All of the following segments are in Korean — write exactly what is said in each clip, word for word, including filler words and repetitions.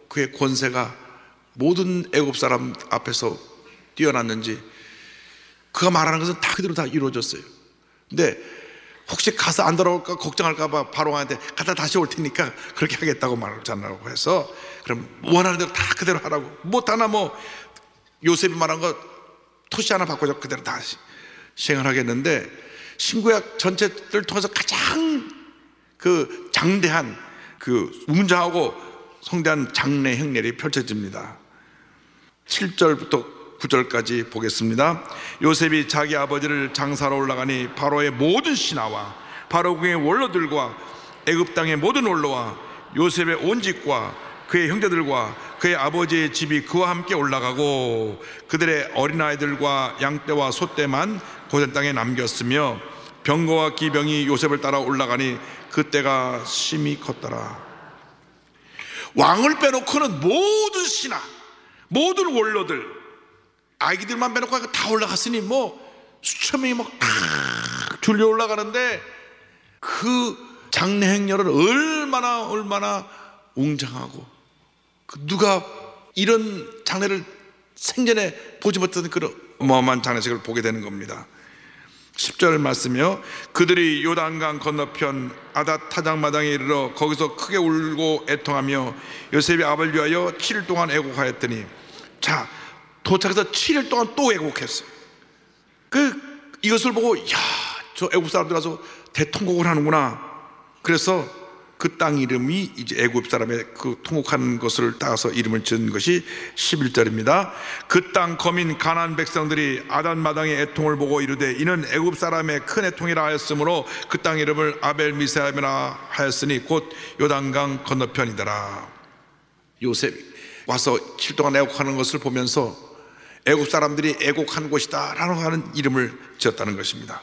그의 권세가 모든 애굽 사람 앞에서 뛰어났는지 그가 말하는 것은 다 그대로 다 이루어졌어요. 근데 혹시 가서 안 돌아올까 걱정할까 봐 바로한테 갔다 다시 올 테니까 그렇게 하겠다고 말하잖아요. 해서 그럼 원하는 대로 다 그대로 하라고, 못하나 뭐 요셉이 말한 거 토시 하나 바꿔서 그대로 다시 시행을 하겠는데, 신구약 전체를 통해서 가장 그 장대한 그 웅장하고 성대한 장례 행렬이 펼쳐집니다. 칠 절부터 구 절까지 보겠습니다. 요셉이 자기 아버지를 장사로 올라가니 바로의 모든 신하와 바로궁의 원로들과 애굽 땅의 모든 원로와 요셉의 온 집과 그의 형제들과 그의 아버지의 집이 그와 함께 올라가고 그들의 어린아이들과 양떼와 소떼만 고센 땅에 남겼으며 병거와 기병이 요셉을 따라 올라가니 그때가 심히 컸더라. 왕을 빼놓고는 모든 신하, 모든 원로들, 아기들만 빼놓고 다 올라갔으니 뭐 수천 명이 막 줄려 올라가는데 그 장례 행렬은 얼마나 얼마나 웅장하고, 누가 이런 장례를 생전에 보지 못했던 그런 어마어마한 장례식을 보게 되는 겁니다. 십 절 말씀이요. 그들이 요단강 건너편 아닷 타작마당에 이르러 거기서 크게 울고 애통하며 요셉이 아버지를 위하여 칠 일 동안 애곡하였더니, 자 도착해서 칠 일 동안 또 애곡했어요. 그 이것을 보고 야, 저 애굽 사람들 와서 대통곡을 하는구나. 그래서 그 땅 이름이 이제 애굽 사람의 그 통곡하는 것을 따서 이름을 지은 것이 십일 절입니다. 그 땅 거민 가나안 백성들이 아단 마당의 애통을 보고 이르되 이는 애굽 사람의 큰 애통이라 하였으므로 그 땅 이름을 아벨 미스라임이라 하였으니 곧 요단강 건너편이더라. 요셉이 와서 칠 일 동안 애곡하는 것을 보면서 애굽 사람들이 애곡한 곳이다 라고 하는 이름을 지었다는 것입니다.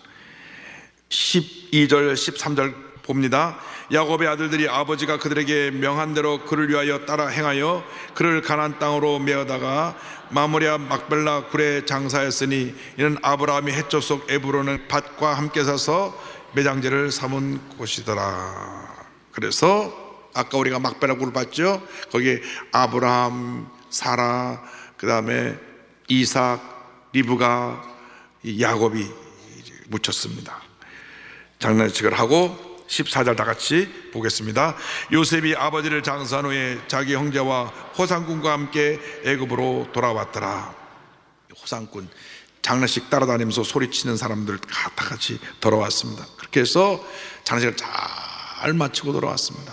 십이 절 십삼 절 봅니다. 야곱의 아들들이 아버지가 그들에게 명한 대로 그를 위하여 따라 행하여 그를 가나안 땅으로 메어다가 마므리아 막벨라 굴에 장사했으니 이는 아브라함이 헷조 속 에브론의 밭과 함께 사서 매장제를 삼은 곳이더라. 그래서 아까 우리가 막벨라 굴을 봤죠. 거기에 아브라함, 사라, 그 다음에 이삭, 리브가, 야곱이 묻혔습니다. 장례식을 하고 십사 절 다 같이 보겠습니다. 요셉이 아버지를 장사한 후에 자기 형제와 호상군과 함께 애굽으로 돌아왔더라. 호상군, 장례식 따라다니면서 소리치는 사람들 다 같이 돌아왔습니다. 그렇게 해서 장례식을 잘 마치고 돌아왔습니다.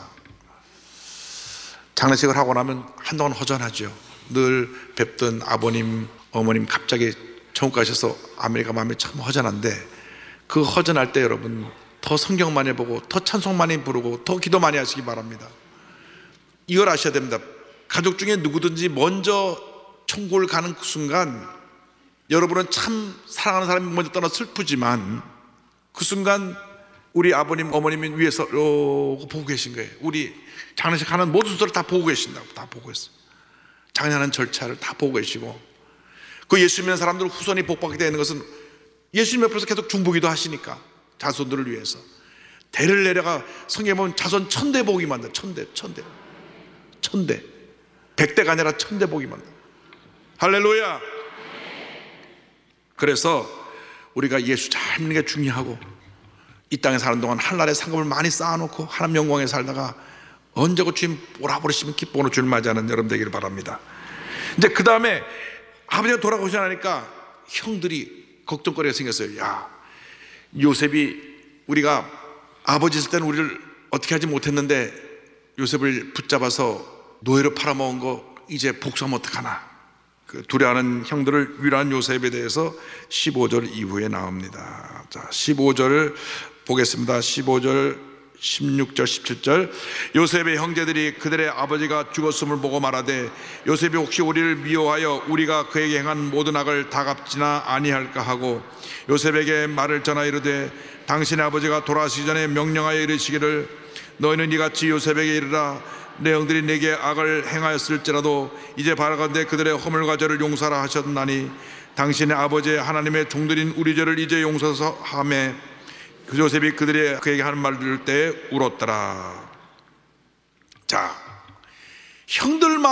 장례식을 하고 나면 한동안 허전하죠. 늘 뵙던 아버님, 어머님 갑자기 천국 가셔서 아메리카 마음이 참 허전한데, 그 허전할 때 여러분 더 성경 많이 보고 더 찬송 많이 부르고 더 기도 많이 하시기 바랍니다. 이걸 아셔야 됩니다. 가족 중에 누구든지 먼저 천국을 가는 그 순간 여러분은 참 사랑하는 사람이 먼저 떠나 슬프지만 그 순간 우리 아버님 어머님이 위에서 이러고 보고 계신 거예요. 우리 장례식 하는 모든 순서를 다 보고 계신다고. 다 보고 있어요. 장례하는 절차를 다 보고 계시고, 그 예수 믿는 사람들 후손이 복받게 되는 것은 예수님 옆에서 계속 중보기도 하시니까 자손들을 위해서 대를 내려가 성경에 보면 자손 천대 복이 만다. 천대 천대 천대 백대가 아니라 천대 복이 만다. 할렐루야. 그래서 우리가 예수 잘 믿는 게 중요하고, 이 땅에 사는 동안 하늘나라의 상급을 많이 쌓아놓고 하나님 영광에 살다가 언제고 주님 오라 부르시면 기뻐하는 주를 맞이하는 여러분 되기를 바랍니다. 이제 그 다음에 아버지가 돌아오시고 나니까 형들이 걱정거리가 생겼어요. 야, 요셉이 우리가 아버지 있을 때는 우리를 어떻게 하지 못했는데 요셉을 붙잡아서 노예로 팔아먹은 거 이제 복수하면 어떡하나. 그 두려워하는 형들을 위로한 요셉에 대해서 십오 절 이후에 나옵니다. 자, 십오 절을 보겠습니다. 십오 절, 십육 절, 십칠 절. 요셉의 형제들이 그들의 아버지가 죽었음을 보고 말하되 요셉이 혹시 우리를 미워하여 우리가 그에게 행한 모든 악을 다 갚지나 아니할까 하고 요셉에게 말을 전하 이르되 당신의 아버지가 돌아가시기 전에 명령하여 이르시기를 너희는 이같이 요셉에게 이르라 내 형들이 내게 악을 행하였을지라도 이제 바라건대 그들의 허물과 죄를 용서하라 하셨나니 당신의 아버지의 하나님의 종들인 우리 죄를 이제 용서하매 그 요셉이 그들이 그에게 하는 말 들을 때 울었더라. 자, 형들